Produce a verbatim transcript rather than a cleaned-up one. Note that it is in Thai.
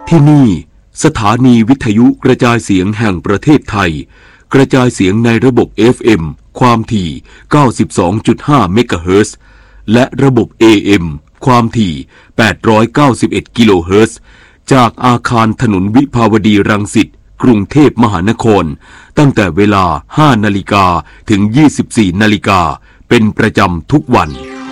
ที่นี่สถานีวิทยุกระจายเสียงแห่งประเทศไทยกระจายเสียงในระบบ เอฟ เอ็ม ความถี่ เก้าสิบสองจุดห้า เมกะเฮิรตซ์ และระบบ เอ เอ็ม ความถี่ แปดร้อยเก้าสิบเอ็ด กิโลเฮิรตซ์ จากอาคารถนนวิภาวดีรังสิตกรุงเทพมหานครตั้งแต่เวลา ห้านาฬิกา ถึง ยี่สิบสี่นาฬิกาเป็นประจำทุกวัน